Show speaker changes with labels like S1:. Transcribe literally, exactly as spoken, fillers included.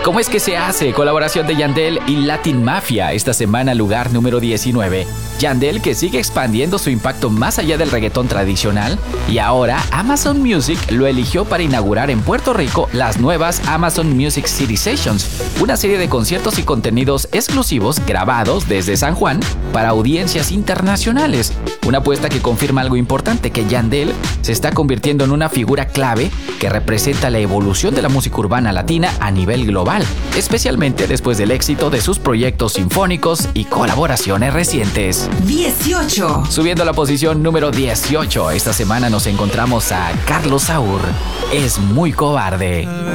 S1: ¿Cómo es que se hace? Colaboración de Yandel y Latin Mafia, esta semana lugar número diecinueve. Yandel, que sigue expandiendo su impacto más allá del reggaetón tradicional, y ahora Amazon Music lo eligió para inaugurar en Puerto Rico las nuevas Amazon Music City Sessions, una serie de conciertos y contenidos exclusivos grabados desde San Juan para audiencias internacionales. Una apuesta que confirma algo importante, que Yandel se está convirtiendo en una figura clave que representa la evolución de la música urbana latina a nivel global, especialmente después del éxito de sus proyectos sinfónicos y colaboraciones recientes.
S2: dieciocho.
S1: Subiendo a la posición número dieciocho, esta semana nos encontramos a Carlos Saúr, Es muy cobarde.